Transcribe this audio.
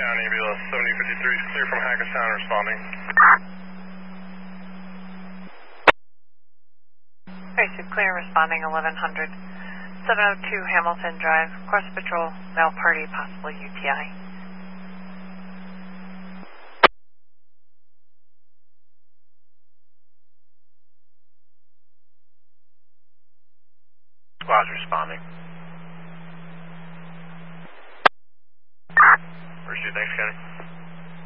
County, ambulance 7053 is clear from Hackerstown, responding. Tracy, clear, responding 1100. 702 Hamilton Drive, Cross Patrol, male party, possible UTI. Squad's responding. Pursuit, thanks, County.